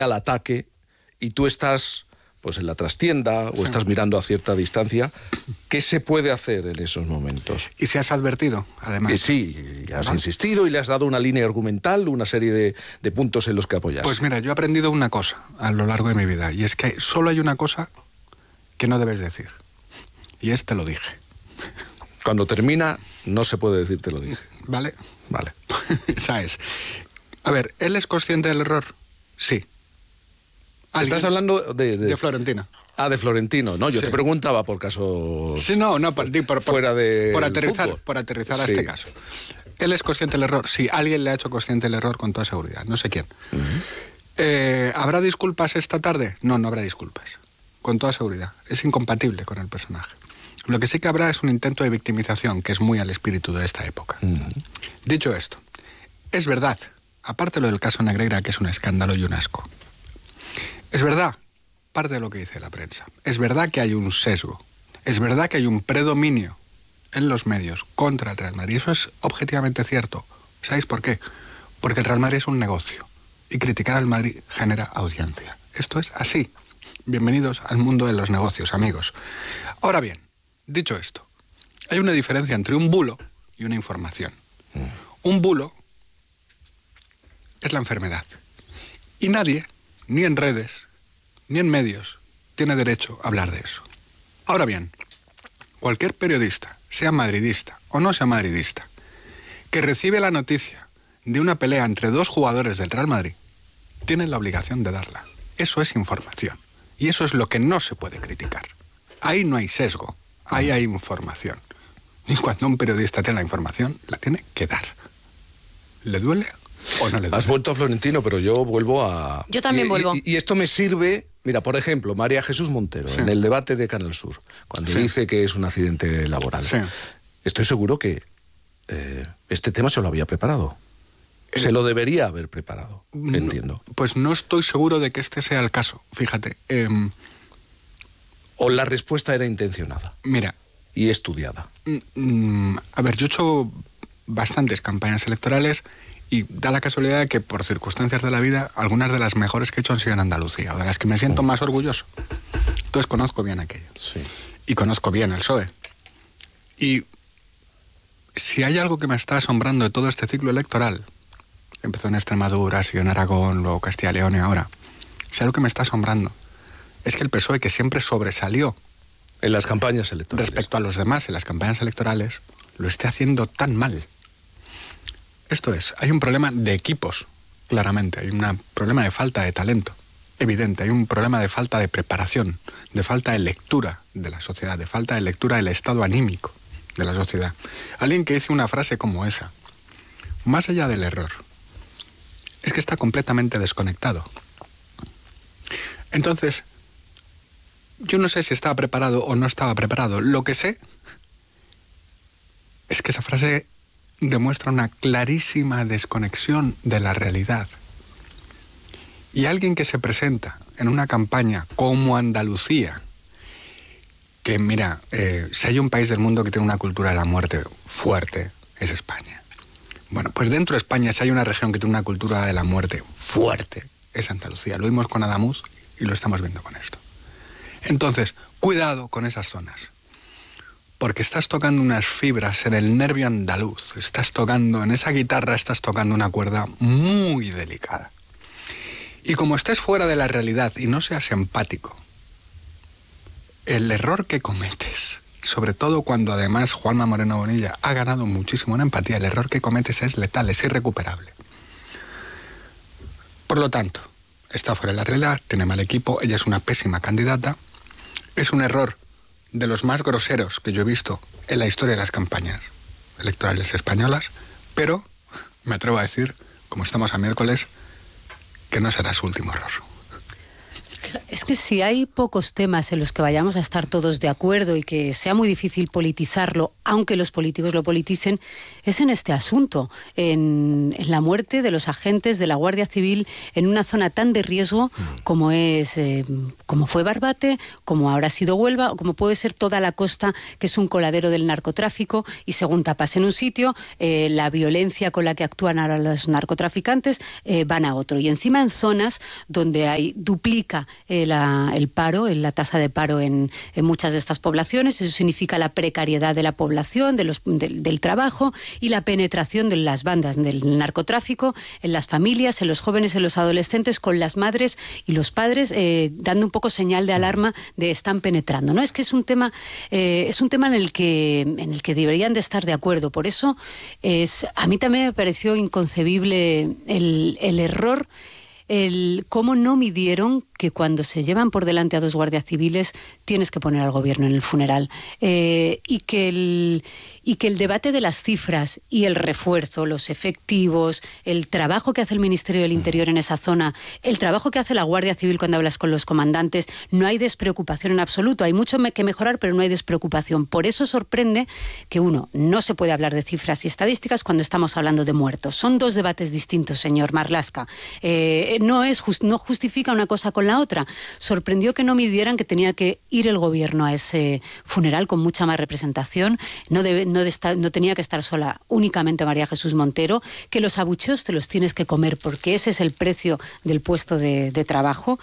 al ataque y tú estás pues en la trastienda o estás mirando a cierta distancia, ¿qué se puede hacer en esos momentos? ¿Y si has advertido, además? Sí, has insistido y le has dado una línea argumental, una serie de puntos en los que apoyarse. Pues mira, yo he aprendido una cosa a lo largo de mi vida, y es que solo hay una cosa que no debes decir, y te lo dije. Cuando termina, no se puede decir te lo dije. ¿Vale? Vale. ¿Sabes? A ver, ¿él es consciente del error? Sí. Estás hablando de Florentino. Ah, de Florentino. No, yo sí. te preguntaba por casos... Sí, no, fuera de por aterrizar a este caso. ¿Él es consciente del error? Sí, alguien le ha hecho consciente del error con toda seguridad. No sé quién. ¿Habrá disculpas esta tarde? No, no habrá disculpas. Con toda seguridad. Es incompatible con el personaje. Lo que sí que habrá es un intento de victimización, que es muy al espíritu de esta época. Dicho esto, es verdad, aparte lo del caso Negreira, que es un escándalo y un asco, es verdad, parte de lo que dice la prensa, es verdad que hay un sesgo, es verdad que hay un predominio en los medios contra el Real Madrid. Eso es objetivamente cierto. ¿Sabéis por qué? Porque el Real Madrid es un negocio y criticar al Madrid genera audiencia. Esto es así. Bienvenidos al mundo de los negocios, amigos. Ahora bien, dicho esto, hay una diferencia entre un bulo y una información. Un bulo es la enfermedad. Y nadie, ni en redes, ni en medios, tiene derecho a hablar de eso. Ahora bien, cualquier periodista, sea madridista o no sea madridista, que recibe la noticia de una pelea entre dos jugadores del Real Madrid, tiene la obligación de darla. Eso es información. Y eso es lo que no se puede criticar. Ahí no hay sesgo, ahí hay información. Y cuando un periodista tiene la información, la tiene que dar. ¿Le duele o no le duele? Has vuelto a Florentino, pero yo vuelvo a... Yo también vuelvo. Y esto me sirve... Mira, por ejemplo, María Jesús Montero, en el debate de Canal Sur, cuando dice que es un accidente laboral. Estoy seguro que este tema se lo había preparado. Se lo debería haber preparado, entiendo. Pues no estoy seguro de que este sea el caso, fíjate. O la respuesta era intencionada. Mira. Y estudiada. A ver, yo he hecho bastantes campañas electorales y da la casualidad de que por circunstancias de la vida, algunas de las mejores que he hecho han sido en Andalucía, o de las que me siento más orgulloso. Entonces conozco bien aquello. Sí. Y conozco bien el PSOE. Y si hay algo que me está asombrando de todo este ciclo electoral, empezó en Extremadura, siguió en Aragón, luego Castilla y León y ahora, si algo que me está asombrando es que el PSOE, que siempre sobresalió en las campañas electorales respecto a los demás en las campañas electorales, lo esté haciendo tan mal. Esto es, hay un problema de equipos, claramente, hay un problema de falta de talento, evidente, hay un problema de falta de preparación, de falta de lectura de la sociedad, de falta de lectura del estado anímico de la sociedad. Alguien que dice una frase como esa, más allá del error, es que está completamente desconectado. Entonces, yo no sé si estaba preparado o no estaba preparado. Lo que sé es que esa frase demuestra una clarísima desconexión de la realidad. Y alguien que se presenta en una campaña como Andalucía, que mira, si hay un país del mundo que tiene una cultura de la muerte fuerte, es España. Bueno, pues dentro de España, si hay una región que tiene una cultura de la muerte fuerte, es Andalucía. Lo vimos con Adamuz y lo estamos viendo con esto. Entonces, cuidado con esas zonas, porque estás tocando unas fibras en el nervio andaluz, estás tocando, en esa guitarra estás tocando una cuerda muy delicada. Y como estés fuera de la realidad y no seas empático, el error que cometes, sobre todo cuando además Juanma Moreno Bonilla ha ganado muchísimo en empatía, el error que cometes es letal, es irrecuperable. Por lo tanto, está fuera de la realidad, tiene mal equipo, ella es una pésima candidata, es un error de los más groseros que yo he visto en la historia de las campañas electorales españolas, pero me atrevo a decir, como estamos a miércoles, que no será su último error. Es que si hay pocos temas en los que vayamos a estar todos de acuerdo y que sea muy difícil politizarlo, aunque los políticos lo politicen, es en este asunto, en la muerte de los agentes de la Guardia Civil en una zona tan de riesgo como fue Barbate, como ahora ha sido Huelva, o como puede ser toda la costa, que es un coladero del narcotráfico, y según tapas en un sitio, la violencia con la que actúan ahora los narcotraficantes van a otro. Y encima en zonas donde duplica el paro, la tasa de paro en muchas de estas poblaciones. Eso significa la precariedad de la población, del trabajo, y la penetración de las bandas del narcotráfico en las familias, en los jóvenes, en los adolescentes, con las madres y los padres dando un poco señal de alarma de están penetrando, ¿no? Es que es un tema en el que deberían de estar de acuerdo. Por eso a mí también me pareció inconcebible el error, cómo no midieron que cuando se llevan por delante a 2 guardias civiles tienes que poner al gobierno en el funeral, y que el debate de las cifras y el refuerzo, los efectivos, el trabajo que hace el Ministerio del Interior en esa zona, el trabajo que hace la Guardia Civil cuando hablas con los comandantes, no hay despreocupación en absoluto. Hay mucho que mejorar, pero no hay despreocupación. Por eso sorprende que no se puede hablar de cifras y estadísticas cuando estamos hablando de muertos. Son 2 debates distintos, señor Marlaska. No justifica una cosa con la otra. Sorprendió que no midieran que tenía que ir el gobierno a ese funeral con mucha más representación. No tenía que estar sola únicamente María Jesús Montero, que los abucheos te los tienes que comer porque ese es el precio del puesto de trabajo.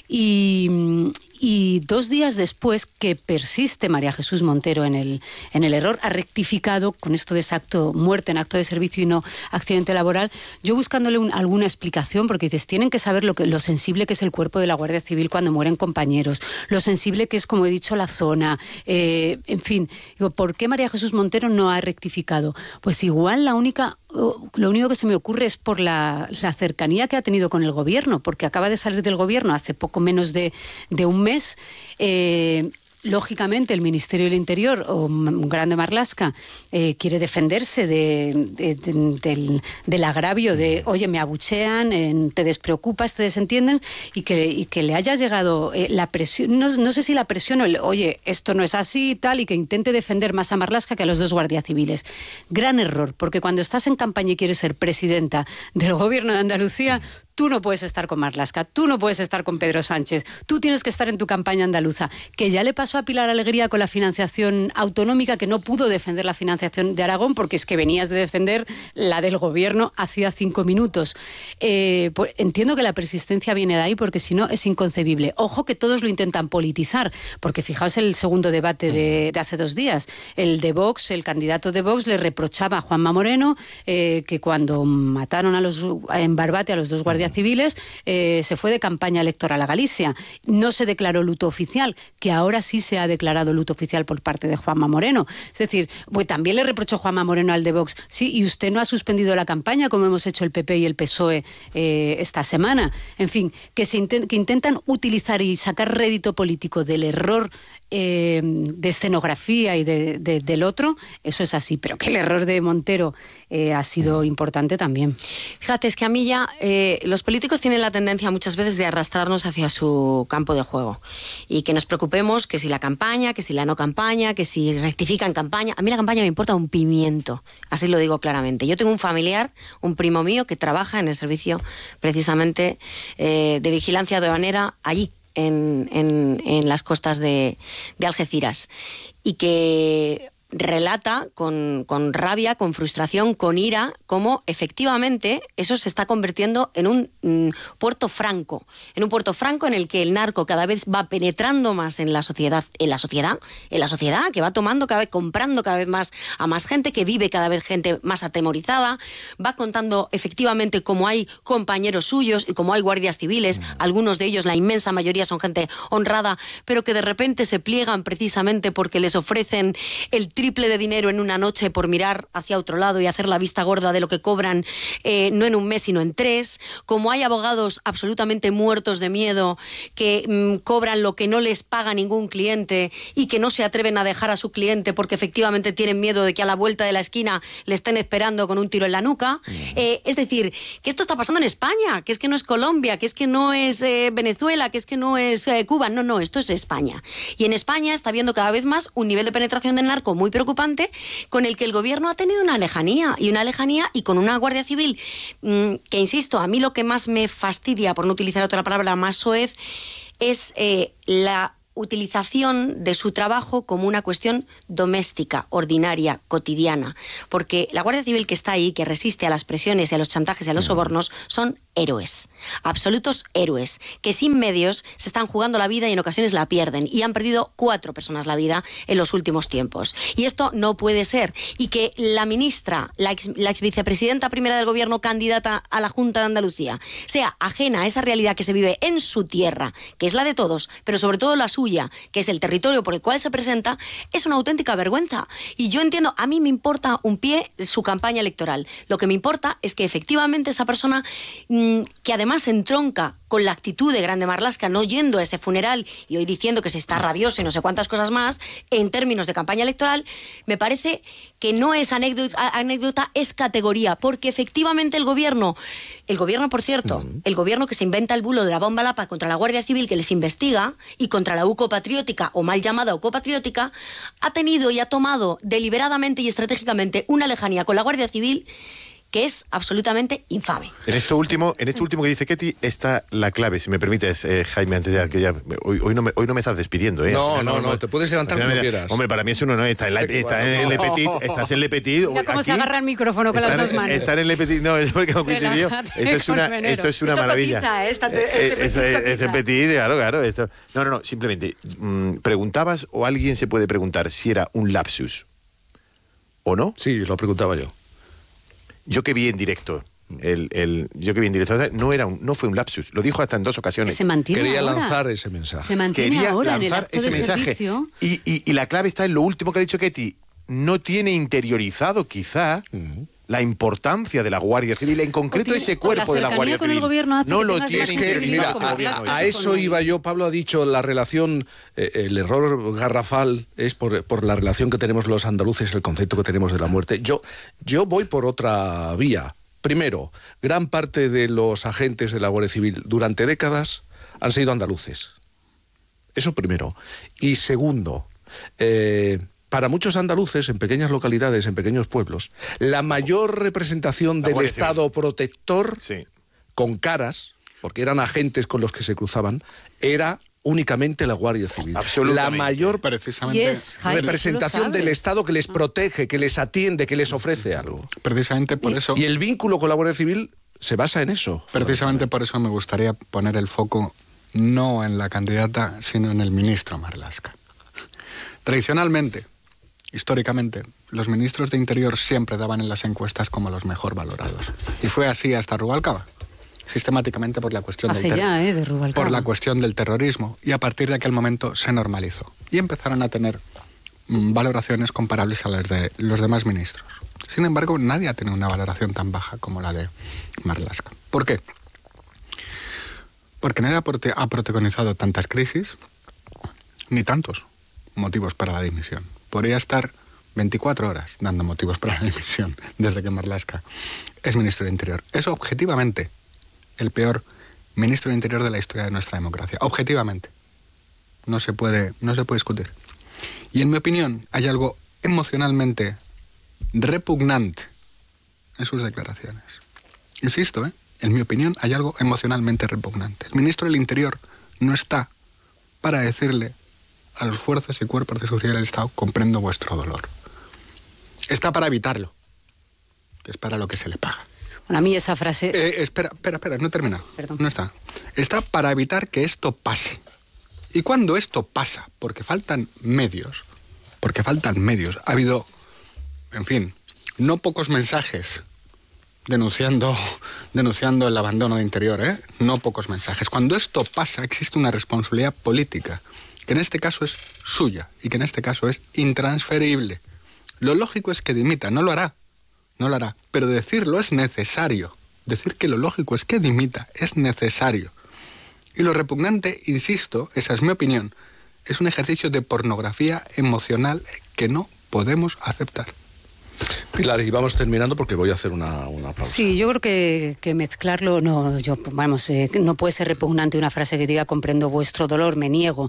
Y 2 días después que persiste María Jesús Montero en el error, ha rectificado con esto de muerte en acto de servicio y no accidente laboral. Yo buscándole alguna explicación, porque dices, tienen que saber lo sensible que es el cuerpo de la Guardia Civil cuando mueren compañeros, lo sensible que es, como he dicho, la zona, en fin. Digo, ¿por qué María Jesús Montero no ha rectificado? Pues igual lo único que se me ocurre es por la cercanía que ha tenido con el gobierno, porque acaba de salir del gobierno hace poco menos de un mes. Lógicamente el Ministerio del Interior, o Grande Marlaska, quiere defenderse del agravio de, oye, me abuchean, te despreocupas, te desentienden, y que le haya llegado la presión, no sé si la presión o oye, esto no es así y tal, y que intente defender más a Marlaska que a los 2 guardias civiles. Gran error, porque cuando estás en campaña y quieres ser presidenta del gobierno de Andalucía, tú no puedes estar con Marlaska, tú no puedes estar con Pedro Sánchez, tú tienes que estar en tu campaña andaluza, que ya le pasó a Pilar Alegría con la financiación autonómica, que no pudo defender la financiación de Aragón porque es que venías de defender la del gobierno hacía 5 minutos. Entiendo que la persistencia viene de ahí, porque si no es inconcebible. Ojo que todos lo intentan politizar, porque fijaos el segundo debate de hace 2 días. El de Vox, el candidato de Vox, le reprochaba a Juanma Moreno que cuando mataron en Barbate a los 2 guardias civiles, se fue de campaña electoral a Galicia. No se declaró luto oficial, que ahora sí se ha declarado luto oficial por parte de Juanma Moreno. Es decir, pues también le reprochó Juanma Moreno al de Vox, sí, y usted no ha suspendido la campaña como hemos hecho el PP y el PSOE esta semana. En fin, que intentan utilizar y sacar rédito político del error de escenografía y del otro. Eso es así, pero que el error de Montero ha sido importante también. Fíjate, es que a mí ya los políticos tienen la tendencia muchas veces de arrastrarnos hacia su campo de juego y que nos preocupemos que si la campaña, que si la no campaña, que si rectifican campaña. A mí la campaña me importa un pimiento, así lo digo claramente. Yo tengo un familiar, un primo mío, que trabaja en el servicio precisamente de vigilancia aduanera allí, en las costas de Algeciras, y que relata con rabia, con frustración, con ira, cómo efectivamente eso se está convirtiendo en un puerto franco, en el que el narco cada vez va penetrando más en la sociedad, que va tomando cada vez, comprando cada vez más a más gente, que vive cada vez gente más atemorizada, va contando efectivamente cómo hay compañeros suyos y cómo hay guardias civiles, algunos de ellos, la inmensa mayoría, son gente honrada, pero que de repente se pliegan precisamente porque les ofrecen el triple triple de dinero en una noche por mirar hacia otro lado y hacer la vista gorda de lo que cobran no en un mes sino en 3, como hay abogados absolutamente muertos de miedo que cobran lo que no les paga ningún cliente y que no se atreven a dejar a su cliente porque efectivamente tienen miedo de que a la vuelta de la esquina le estén esperando con un tiro en la nuca. Es decir, que esto está pasando en España, que es que no es Colombia, que es que no es Venezuela, que es que no es Cuba. No, esto es España. Y en España está habiendo cada vez más un nivel de penetración del narco muy preocupante, con el que el gobierno ha tenido una lejanía y con una Guardia Civil que, insisto, a mí lo que más me fastidia, por no utilizar otra palabra más soez, es la utilización de su trabajo como una cuestión doméstica, ordinaria, cotidiana. Porque la Guardia Civil que está ahí, que resiste a las presiones, a los chantajes y a los sobornos, son héroes, absolutos héroes, que sin medios se están jugando la vida y en ocasiones la pierden. Y han perdido 4 personas la vida en los últimos tiempos. Y esto no puede ser. Y que la ministra, la ex vicepresidenta primera del gobierno, candidata a la Junta de Andalucía, sea ajena a esa realidad que se vive en su tierra, que es la de todos, pero sobre todo la suya, que es el territorio por el cual se presenta, es una auténtica vergüenza. Y yo entiendo, a mí me importa un pie su campaña electoral. Lo que me importa es que efectivamente esa persona, que además entronca con la actitud de Grande Marlaska, no yendo a ese funeral y hoy diciendo que se está rabioso y no sé cuántas cosas más, en términos de campaña electoral, me parece que no es anécdota, es categoría, porque efectivamente el gobierno, por cierto, el gobierno que se inventa el bulo de la bomba Lapa contra la Guardia Civil que les investiga y contra la UCO patriótica o mal llamada UCO patriótica, ha tenido y ha tomado deliberadamente y estratégicamente una lejanía con la Guardia Civil que es absolutamente infame. En esto último que dice Ketty está la clave, si me permites, Jaime, antes de que ya hoy no me estás despidiendo, ¿eh? No, te puedes levantar cuando quieras. Hombre, para mí es uno, no, estás en Le Petit. Mira cómo se agarra el micrófono con las dos manos. Estar en Le Petit, no, es porque esto es una maravilla. Esto es Le Petit, claro. Esto. No, simplemente, preguntabas o alguien se puede preguntar si era un lapsus o no. Sí, lo preguntaba yo. Yo que vi en directo, no fue un lapsus, lo dijo hasta en 2 ocasiones. Quería lanzar ese mensaje. Se mantiene ahora en el acto de servicio. Y la clave está en lo último que ha dicho Ketty. No tiene interiorizado quizá la importancia de la Guardia Civil, en concreto ese cuerpo de la Guardia Civil. No lo tiene. Es que, mira, a eso iba yo. Pablo ha dicho la relación, el error garrafal es por la relación que tenemos los andaluces, el concepto que tenemos de la muerte. Yo voy por otra vía. Primero, gran parte de los agentes de la Guardia Civil durante décadas han sido andaluces. Eso primero. Y segundo, para muchos andaluces, en pequeñas localidades, en pequeños pueblos, la mayor representación del Estado protector, con caras, porque eran agentes con los que se cruzaban, era únicamente la Guardia Civil. La mayor representación del Estado que les protege, que les atiende, que les ofrece algo. Precisamente por eso. Y el vínculo con la Guardia Civil se basa en eso. Precisamente por eso me gustaría poner el foco no en la candidata, sino en el ministro Marlaska. Tradicionalmente, históricamente, los ministros de Interior siempre daban en las encuestas como los mejor valorados. Y fue así hasta Rubalcaba, sistemáticamente por la cuestión por la cuestión del terrorismo. Y a partir de aquel momento se normalizó. Y empezaron a tener valoraciones comparables a las de los demás ministros. Sin embargo, nadie ha tenido una valoración tan baja como la de Marlaska. ¿Por qué? Porque nadie ha protagonizado tantas crisis ni tantos motivos para la dimisión. Podría estar 24 horas dando motivos para la dimisión desde que Marlaska es ministro de Interior. Es objetivamente el peor ministro de Interior de la historia de nuestra democracia. Objetivamente. No se puede discutir. Y en mi opinión hay algo emocionalmente repugnante en sus declaraciones. Insisto, en mi opinión hay algo emocionalmente repugnante. El ministro del Interior no está para decirle a los fuerzas y cuerpos de seguridad del Estado: comprendo vuestro dolor. Está para evitarlo, que es para lo que se le paga. Bueno, a mí esa frase... Espera, no he terminado. Perdón. No está. Está para evitar que esto pase. Y cuando esto pasa, porque faltan medios, ha habido, en fin, no pocos mensajes denunciando el abandono de Interior, no pocos mensajes. Cuando esto pasa, existe una responsabilidad política, que en este caso es suya y que en este caso es intransferible. Lo lógico es que dimita, no lo hará, pero decirlo es necesario. Decir que lo lógico es que dimita es necesario. Y lo repugnante, insisto, esa es mi opinión, es un ejercicio de pornografía emocional que no podemos aceptar. Pilar, y vamos terminando porque voy a hacer una pausa. Sí, yo creo que mezclarlo, no puede ser repugnante una frase que diga comprendo vuestro dolor, me niego.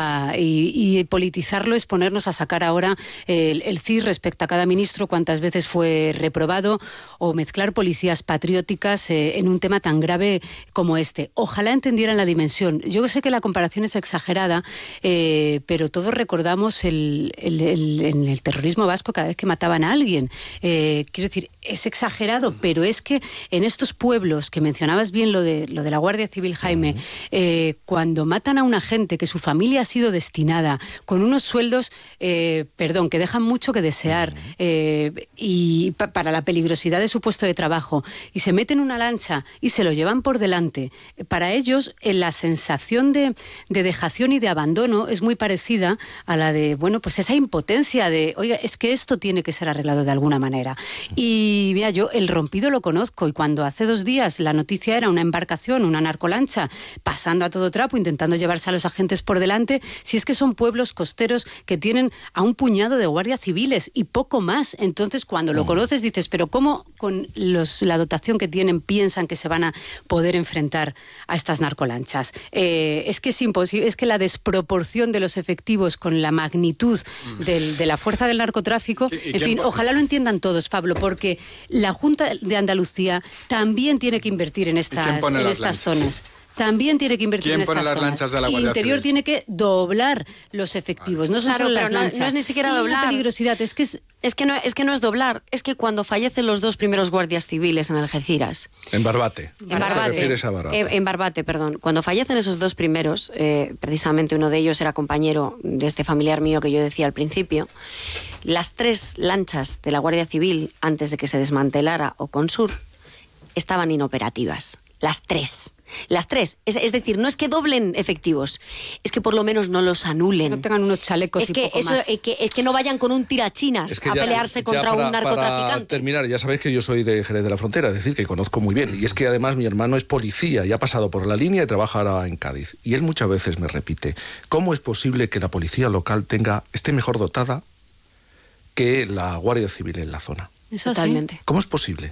Y politizarlo es ponernos a sacar ahora el CIS respecto a cada ministro, cuántas veces fue reprobado, o mezclar policías patrióticas en un tema tan grave como este. Ojalá entendieran la dimensión. Yo sé que la comparación es exagerada, pero todos recordamos en el terrorismo vasco cada vez que mataban a alguien. Quiero decir, es exagerado, pero es que en estos pueblos, que mencionabas bien lo de la Guardia Civil, Jaime, cuando matan a una gente que su familia ha sido destinada, con unos sueldos, que dejan mucho que desear, y para la peligrosidad de su puesto de trabajo, y se meten en una lancha y se lo llevan por delante, para ellos la sensación de dejación y de abandono es muy parecida a la de, pues esa impotencia de, oiga, es que esto tiene que ser arreglado de alguna manera. Y mira, yo el rompido lo conozco, y cuando hace 2 días la noticia era una embarcación, una narcolancha, pasando a todo trapo, intentando llevarse a los agentes por delante, si es que son pueblos costeros que tienen a un puñado de guardias civiles y poco más. Entonces, cuando lo conoces dices, pero ¿cómo con la dotación que tienen piensan que se van a poder enfrentar a estas narcolanchas? Es que es imposible, es que la desproporción de los efectivos con la magnitud de la fuerza del narcotráfico, en fin, ojalá lo entiendan todos, Pablo, porque la Junta de Andalucía también tiene que invertir en estas zonas. También tiene que invertir en estas zonas. Lanchas de la Guardia Interior Civil tiene que doblar los efectivos. No son solo las lanchas. No es ni siquiera doblar. La peligrosidad es que es que no es doblar. Es que cuando fallecen los 2 primeros guardias civiles en Algeciras. En Barbate. En Barbate. ¿Te refieres a Barbate? En Barbate, perdón. Cuando fallecen esos 2 primeros, precisamente uno de ellos era compañero de este familiar mío que yo decía al principio, las 3 lanchas de la Guardia Civil, antes de que se desmantelara Oconsur, estaban inoperativas. Las 3. Es decir, no es que doblen efectivos, es que por lo menos no los anulen. No tengan unos chalecos es que y poco más. Es que no vayan con un tirachinas a pelearse contra un narcotraficante. Para terminar, ya sabéis que yo soy de Jerez de la Frontera, es decir, que conozco muy bien. Y es que además mi hermano es policía y ha pasado por la línea y trabaja ahora en Cádiz. Y él muchas veces me repite, ¿cómo es posible que la policía local esté mejor dotada que la Guardia Civil en la zona? Totalmente. ¿Cómo es posible?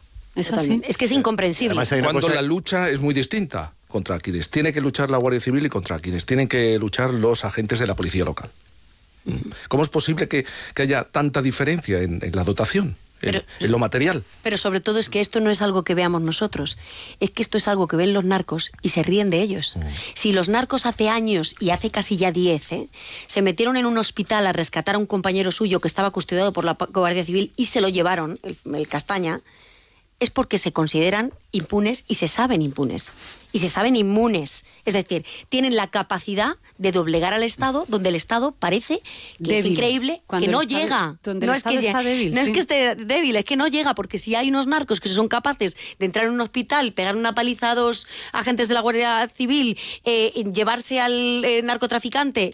Es que es incomprensible. Cuando la lucha es muy distinta contra quienes tiene que luchar la Guardia Civil y contra quienes tienen que luchar los agentes de la policía local. ¿Cómo es posible que haya tanta diferencia en la dotación, en lo material? Pero sobre todo es que esto no es algo que veamos nosotros, es que esto es algo que ven los narcos y se ríen de ellos. Si los narcos hace años, y hace casi ya 10, se metieron en un hospital a rescatar a un compañero suyo que estaba custodiado por la Guardia Civil y se lo llevaron, el Castaña, es porque se consideran impunes y se saben impunes. Y se saben inmunes. Es decir, tienen la capacidad de doblegar al Estado, donde el Estado parece que débil. Es increíble, que no llega. Donde el Estado está débil. No es que esté débil, es que no llega, porque si hay unos narcos que son capaces de entrar en un hospital, pegar una paliza a 2 agentes de la Guardia Civil, llevarse al narcotraficante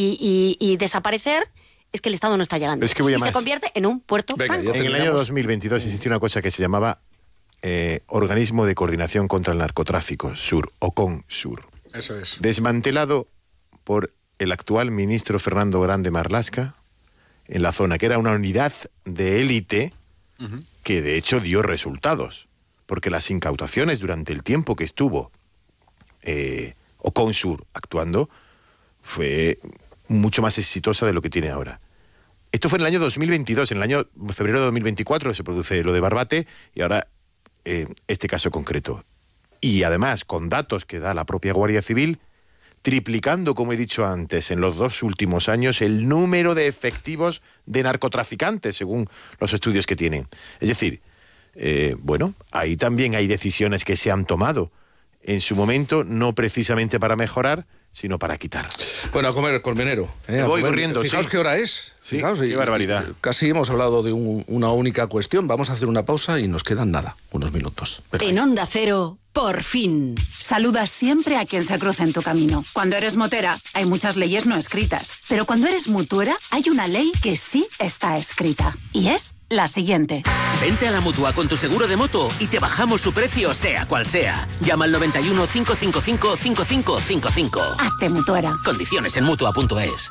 y desaparecer, es que el Estado no está llegando. Se convierte en un puerto franco. En el año 2022 existió una cosa que se llamaba Organismo de Coordinación contra el Narcotráfico, SUR, OCONSUR. Eso es. Desmantelado por el actual ministro Fernando Grande Marlaska en la zona, que era una unidad de élite que de hecho dio resultados, porque las incautaciones durante el tiempo que estuvo OCONSUR actuando fue mucho más exitosa de lo que tiene ahora. Esto fue en el año 2022, en el año febrero de 2024 se produce lo de Barbate y ahora este caso concreto. Y además, con datos que da la propia Guardia Civil, triplicando, como he dicho antes, en los 2 últimos años el número de efectivos de narcotraficantes, según los estudios que tienen. Es decir, ahí también hay decisiones que se han tomado en su momento, no precisamente para mejorar, sino para quitar. Bueno, a comer, Colmenero. Me voy corriendo. Fijaos qué hora es. Sí, Fijaos, qué barbaridad. Casi hemos hablado de una única cuestión. Vamos a hacer una pausa y nos quedan nada, unos minutos. Perfecto. En Onda Cero, por fin. Saludas siempre a quien se cruza en tu camino. Cuando eres motera, hay muchas leyes no escritas. Pero cuando eres mutuera, hay una ley que sí está escrita. Y es la siguiente. Vente a la Mutua con tu seguro de moto y te bajamos su precio, sea cual sea. Llama al 91 555 5555. Hazte mutuera. Condiciones en Mutua.es.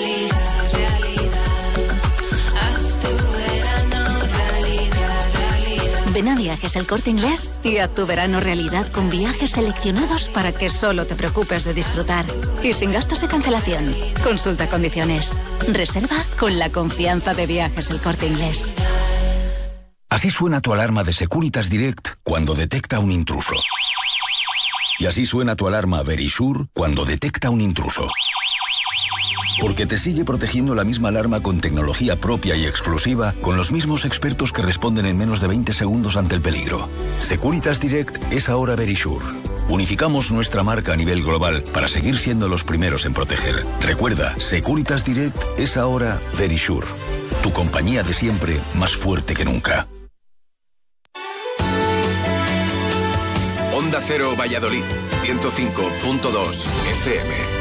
Ven a Viajes El Corte Inglés y haz tu verano realidad con viajes seleccionados para que solo te preocupes de disfrutar y sin gastos de cancelación. Consulta condiciones. Reserva con la confianza de Viajes El Corte Inglés. Así suena tu alarma de Securitas Direct cuando detecta un intruso. Y así suena tu alarma Verisure cuando detecta un intruso. Porque te sigue protegiendo la misma alarma con tecnología propia y exclusiva, con los mismos expertos que responden en menos de 20 segundos ante el peligro. Securitas Direct es ahora Verisure. Unificamos nuestra marca a nivel global para seguir siendo los primeros en proteger. Recuerda, Securitas Direct es ahora Verisure. Tu compañía de siempre, más fuerte que nunca. Onda Cero Valladolid, 105.2 FM.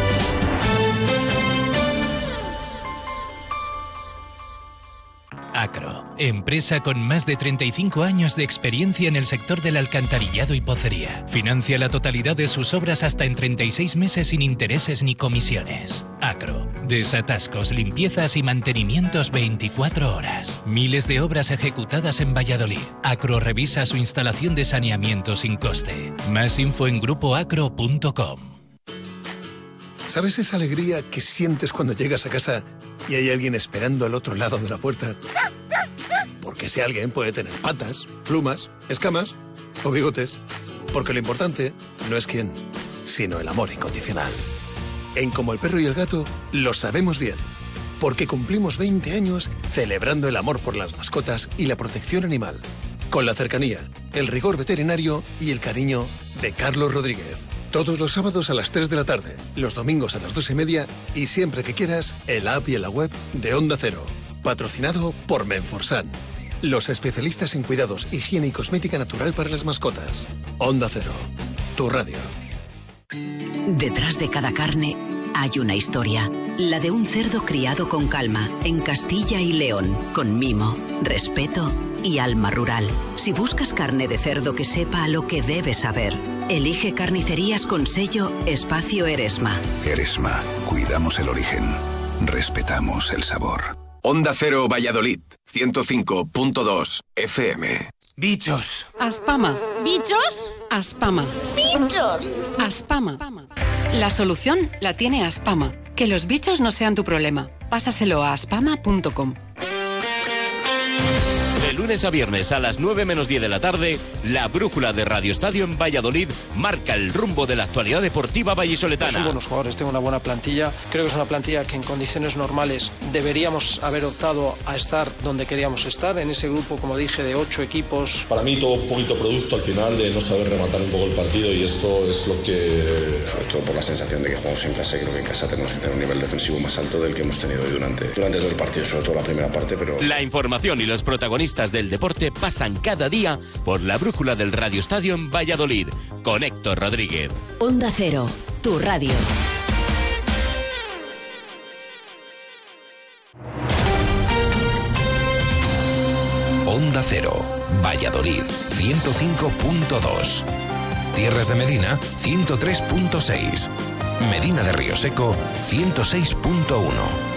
Acro, empresa con más de 35 años de experiencia en el sector del alcantarillado y pocería. Financia la totalidad de sus obras hasta en 36 meses sin intereses ni comisiones. Acro, desatascos, limpiezas y mantenimientos 24 horas. Miles de obras ejecutadas en Valladolid. Acro revisa su instalación de saneamiento sin coste. Más info en grupoacro.com. ¿Sabes esa alegría que sientes cuando llegas a casa y hay alguien esperando al otro lado de la puerta? Porque ese alguien puede tener patas, plumas, escamas o bigotes. Porque lo importante no es quién, sino el amor incondicional. En Como el Perro y el Gato lo sabemos bien. Porque cumplimos 20 años celebrando el amor por las mascotas y la protección animal. Con la cercanía, el rigor veterinario y el cariño de Carlos Rodríguez. Todos los sábados a las 3 de la tarde, los domingos a las 2:30 y siempre que quieras, en la app y en la web de Onda Cero. Patrocinado por Menforsan, los especialistas en cuidados, higiene y cosmética natural para las mascotas. Onda Cero, tu radio. Detrás de cada carne hay una historia. La de un cerdo criado con calma, en Castilla y León, con mimo, respeto y alma rural. Si buscas carne de cerdo que sepa a lo que debes saber, elige Carnicerías con sello Espacio Eresma. Eresma, cuidamos el origen, respetamos el sabor. Onda Cero Valladolid, 105.2 FM. Bichos. Aspama. ¿Bichos? Aspama. ¡Bichos! Aspama. La solución la tiene Aspama. Que los bichos no sean tu problema. Pásaselo a aspama.com. De lunes a viernes a las 9 menos 10 de la tarde, la brújula de Radio Estadio en Valladolid marca el rumbo de la actualidad deportiva vallisoletana. Son buenos jugadores, tengo una buena plantilla. Creo que es una plantilla que en condiciones normales deberíamos haber optado a estar donde queríamos estar, en ese grupo, como dije, de 8 equipos. Para mí todo un poquito producto al final de no saber rematar un poco el partido y esto es lo que... Sobre todo por la sensación de que jugamos en casa, creo que en casa tenemos que tener un nivel defensivo más alto del que hemos tenido hoy durante todo el partido, sobre todo la primera parte, pero... La información y los protagonistas del deporte pasan cada día por la brújula del Radio Estadio en Valladolid, con Héctor Rodríguez. Onda Cero, tu radio. Onda Cero, Valladolid, 105.2. Tierras de Medina, 103.6. Medina de Río Seco, 106.1.